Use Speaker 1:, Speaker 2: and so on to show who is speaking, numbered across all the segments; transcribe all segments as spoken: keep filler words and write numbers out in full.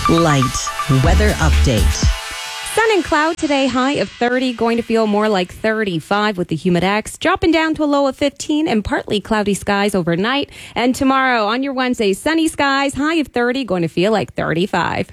Speaker 1: Light weather update.
Speaker 2: Sun and cloud today, high of thirty, going to feel more like thirty-five with the Humidex, dropping down to a low of fifteen and partly cloudy skies overnight. And tomorrow on your Wednesday, sunny skies, high of thirty, going to feel like thirty-five.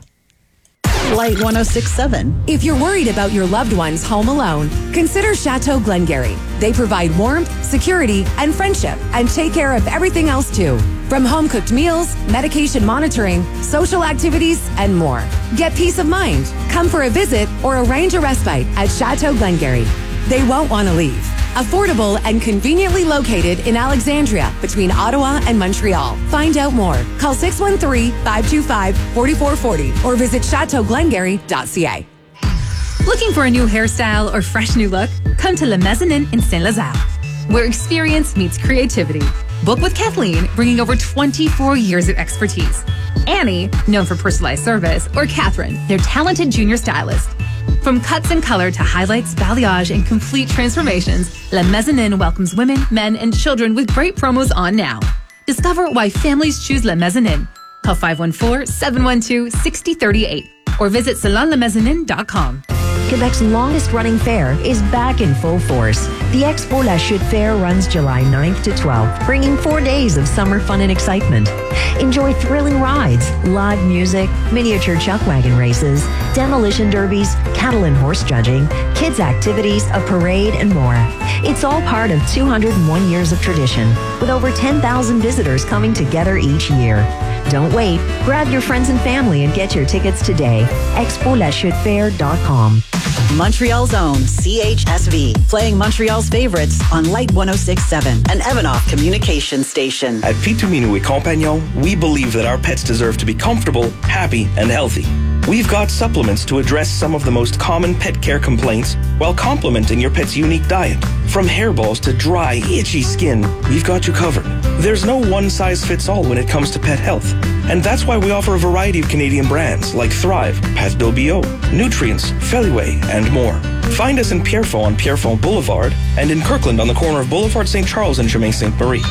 Speaker 1: Light one oh six point seven.
Speaker 3: If you're worried about your loved ones home alone, consider Chateau Glengarry. They provide warmth, security, and friendship, and take care of everything else too. From home-cooked meals, medication monitoring, social activities, and more. Get peace of mind. Come for a visit or arrange a respite at Chateau Glengarry. They won't want to leave. Affordable and conveniently located in Alexandria between Ottawa and Montreal. Find out more. Call six one three, five two five, four four four zero or visit chateau glengarry dot c a.
Speaker 4: Looking for a new hairstyle or fresh new look? Come to Le Mezzanine in Saint-Lazare, where experience meets creativity. Book with Kathleen, bringing over twenty-four years of expertise. Annie, known for personalized service, or Catherine, their talented junior stylist. From cuts and color to highlights, balayage, and complete transformations, Le Mezzanine welcomes women, men, and children with great promos on now. Discover why families choose Le Mezzanine. Call five one four, seven one two, six zero three eight or visit salon le mezzanine dot com.
Speaker 5: Quebec's longest-running fair is back in full force. The Expo La Chute Fair runs July ninth to twelfth, bringing four days of summer fun and excitement. Enjoy thrilling rides, live music, miniature chuck wagon races, demolition derbies, cattle and horse judging, kids' activities, a parade, and more. It's all part of two hundred one years of tradition, with over ten thousand visitors coming together each year. Don't wait. Grab your friends and family and get your tickets today. expo la chute fair dot com.
Speaker 1: Montreal's own C H S V, playing Montreal's favorites on Light one oh six point seven, an Evanoff communication station.
Speaker 6: At Pitou Minou et Compagnon, we believe that our pets deserve to be comfortable, happy, and healthy. We've got supplements to address some of the most common pet care complaints while complementing your pet's unique diet. From hairballs to dry, itchy skin, we've got you covered. There's no one-size-fits-all when it comes to pet health. And that's why we offer a variety of Canadian brands like Thrive, Pet Bio, Nutrients, Feliway, and more. Find us in Pierrefonds on Pierrefonds Boulevard and in Kirkland on the corner of Boulevard Saint Charles and Chemin Saint Marie.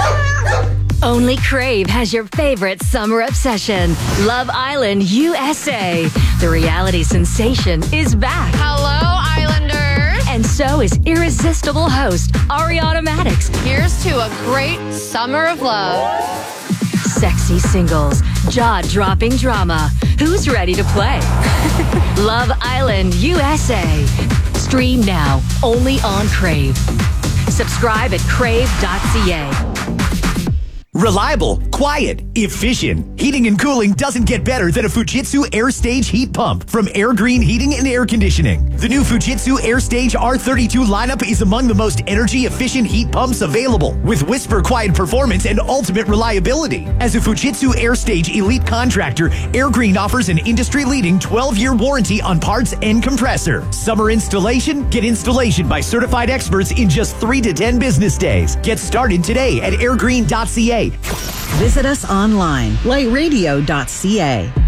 Speaker 7: Only Crave has your favorite summer obsession. Love Island U S A. The reality sensation is back.
Speaker 8: Hello, Islanders.
Speaker 7: And so is irresistible host Ariana Maddox.
Speaker 8: Here's to a great summer of love.
Speaker 7: Sexy singles, jaw-dropping drama. Who's ready to play? Love Island U S A. Stream now, only on Crave. Subscribe at crave dot c a.
Speaker 9: Reliable, quiet, efficient. Heating and cooling doesn't get better than a Fujitsu AirStage heat pump from Air Green Heating and Air Conditioning. The new Fujitsu AirStage R thirty-two lineup is among the most energy-efficient heat pumps available, with whisper quiet performance and ultimate reliability. As a Fujitsu AirStage elite contractor, Air Green offers an industry-leading twelve-year warranty on parts and compressor. Summer installation? Get installation by certified experts in just three to ten business days. Get started today at air green dot c a.
Speaker 1: Visit us online, light radio dot c a.